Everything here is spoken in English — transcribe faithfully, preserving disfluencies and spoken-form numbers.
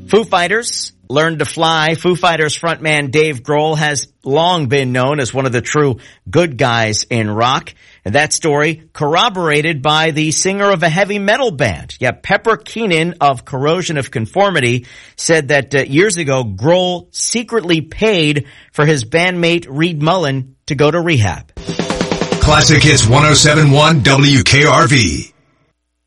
Foo Fighters learned to fly. Foo Fighters frontman Dave Grohl has long been known as one of the true good guys in rock. And that story corroborated by the singer of a heavy metal band. Yeah, Pepper Keenan of Corrosion of Conformity said that uh, years ago, Grohl secretly paid for his bandmate Reed Mullen to go to rehab. Classic Hits one oh seven point one W K R V.